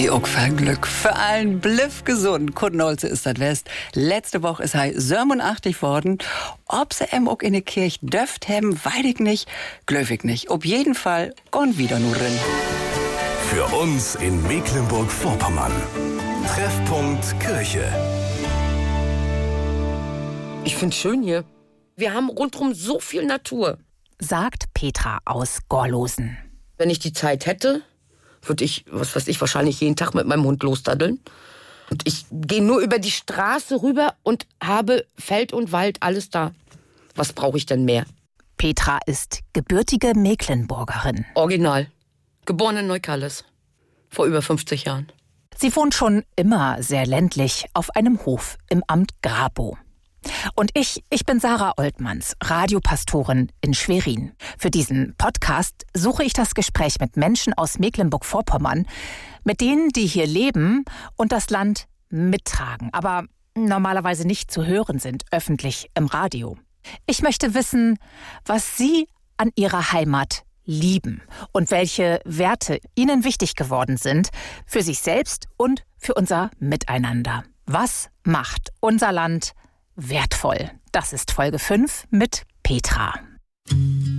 auch für Glück, für allen bliff gesund. Kuddenholze ist das West. Letzte Woche ist er 87 worden. Ob sie auch in der Kirche dürft haben, weiß ich nicht, glöf ich nicht. Auf jeden Fall gone wieder nur drin. Für uns in Mecklenburg-Vorpommern. Treffpunkt Kirche. Ich find's schön hier. Wir haben rundherum so viel Natur. Sagt Petra aus Gorlosen. Wenn ich die Zeit hätte, würde ich, wahrscheinlich jeden Tag mit meinem Hund losdaddeln. Und ich gehe nur über die Straße rüber und habe Feld und Wald, alles da. Was brauche ich denn mehr? Petra ist gebürtige Mecklenburgerin. Original. Geboren in Neukalles. Vor über 50 Jahren. Sie wohnt schon immer sehr ländlich auf einem Hof im Amt Grabow. Und ich bin Sarah Oltmanns, Radiopastorin in Schwerin. Für diesen Podcast suche ich das Gespräch mit Menschen aus Mecklenburg-Vorpommern, mit denen, die hier leben und das Land mittragen, aber normalerweise nicht zu hören sind, öffentlich im Radio. Ich möchte wissen, was Sie an Ihrer Heimat lieben und welche Werte Ihnen wichtig geworden sind für sich selbst und für unser Miteinander. Was macht unser Land wertvoll? Das ist Folge 5 mit Petra.